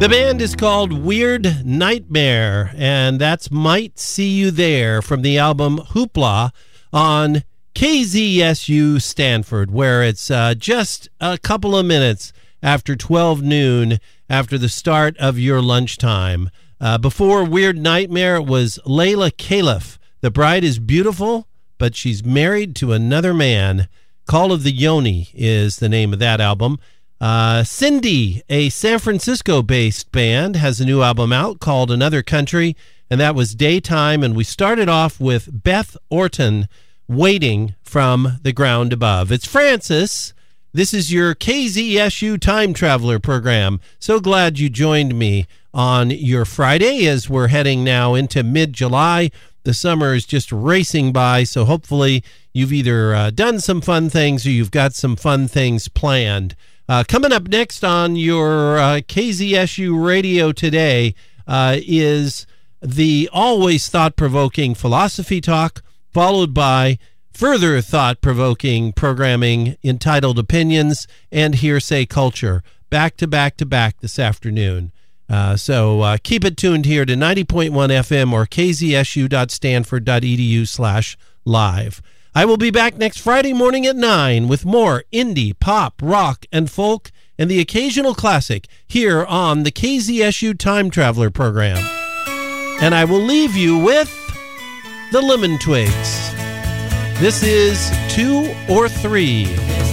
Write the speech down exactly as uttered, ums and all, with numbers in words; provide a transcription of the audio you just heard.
The band is called Weird Nightmare, and that's Might See You There from the album Hoopla on K Z S U Stanford, where it's uh, just a couple of minutes after twelve noon, after the start of your lunchtime. Uh, before Weird Nightmare, it was Layla Caliph. The bride is beautiful, but she's married to another man. Call of the Yoni is the name of that album. Uh, Cindy, a San Francisco-based band, has a new album out called Another Country, and that was Daytime. And we started off with Beth Orton, Waiting from the Ground Above. It's Francis. This is your K Z S U Time Traveler program. So glad you joined me on your Friday as we're heading now into mid-July. The summer is just racing by, so hopefully you've either uh, done some fun things or you've got some fun things planned. Uh, coming up next on your uh, K Z S U radio today uh, is the always thought-provoking philosophy talk, followed by further thought-provoking programming entitled Opinions and Hearsay Culture, back to back to back this afternoon. Uh, so uh, keep it tuned here to ninety point one F M or k z s u dot stanford dot e d u slash live. I will be back next Friday morning at nine with more indie, pop, rock, and folk, and the occasional classic here on the K Z S U Time Traveler program. And I will leave you with the Lemon Twigs. This is Two or Three.